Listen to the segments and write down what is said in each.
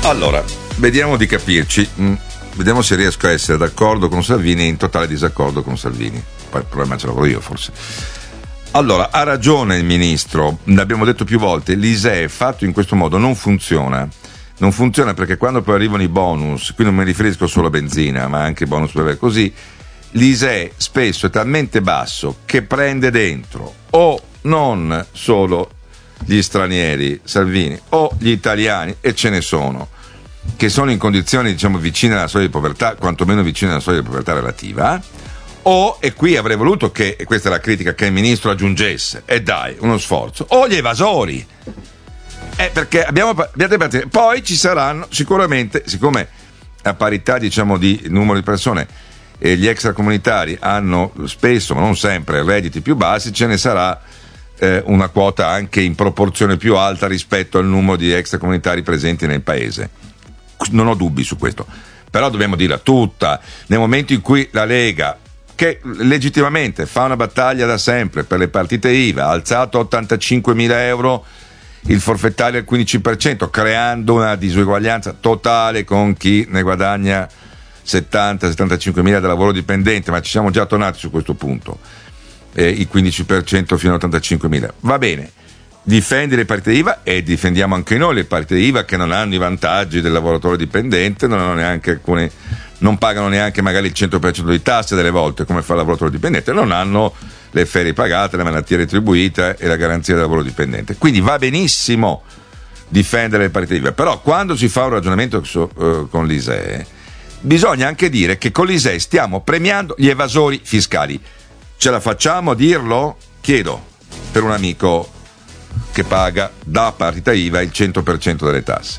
Allora, vediamo di capirci. Vediamo se riesco a essere d'accordo con Salvini e in totale disaccordo con Salvini. Poi il problema ce l'avrò io, forse. Allora, ha ragione il ministro, l'abbiamo detto più volte, l'ISEE fatto in questo modo non funziona. Non funziona perché quando poi arrivano i bonus, qui non mi riferisco solo a benzina, ma anche bonus bebè, così, l'ISEE spesso è talmente basso che prende dentro o non solo gli stranieri, Salvini, o gli italiani, e ce ne sono, che sono in condizioni, diciamo, vicine alla soglia di povertà, quantomeno vicine alla soglia di povertà relativa, o, e qui avrei voluto che, e questa è la critica, che il ministro aggiungesse, e dai, uno sforzo, o gli evasori. Perché poi ci saranno sicuramente, siccome a parità, diciamo, di numero di persone, gli extracomunitari hanno spesso, ma non sempre, redditi più bassi, ce ne sarà una quota anche in proporzione più alta rispetto al numero di extracomunitari presenti nel paese. Non ho dubbi su questo, però dobbiamo dirla tutta. Nel momento in cui la Lega, che legittimamente fa una battaglia da sempre per le partite IVA, ha alzato a 85.000 euro il forfettario al 15%, creando una disuguaglianza totale con chi ne guadagna 70-75.000 da lavoro dipendente, ma ci siamo già tornati su questo punto, il 15% fino a 85.000. Va bene, difendi le partite IVA e difendiamo anche noi le partite IVA che non hanno i vantaggi del lavoratore dipendente, non hanno neanche alcune, non pagano neanche magari il 100% di tasse delle volte come fa il lavoratore dipendente, non hanno le ferie pagate, la malattia retribuita e la garanzia del lavoro dipendente. Quindi va benissimo difendere le partite IVA, però quando si fa un ragionamento con l'ISEE bisogna anche dire che con l'ISEE stiamo premiando gli evasori fiscali. Ce la facciamo a dirlo? Chiedo per un amico che paga da partita IVA il 100% delle tasse.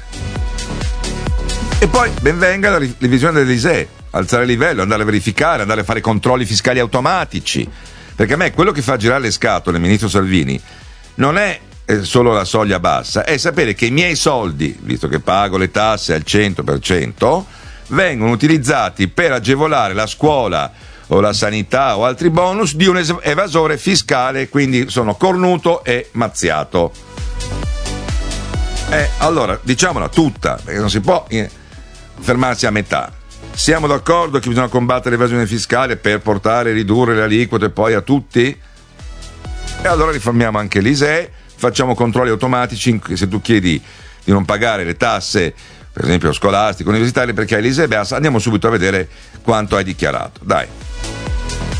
E poi ben venga la revisione dell'ISEE, alzare il livello, andare a verificare, andare a fare controlli fiscali automatici, perché a me quello che fa girare le scatole il ministro Salvini non è solo la soglia bassa, è sapere che i miei soldi, visto che pago le tasse al 100%, vengono utilizzati per agevolare la scuola o la sanità o altri bonus di un evasore fiscale, quindi sono cornuto e mazziato. Allora diciamola tutta, perché non si può fermarsi a metà. Siamo d'accordo che bisogna combattere l'evasione fiscale per portare, ridurre le aliquote poi a tutti? E allora riformiamo anche l'ISEE, facciamo controlli automatici, se tu chiedi di non pagare le tasse, per esempio scolastiche, universitarie, perché hai l'ISEE, andiamo subito a vedere quanto hai dichiarato. Dai.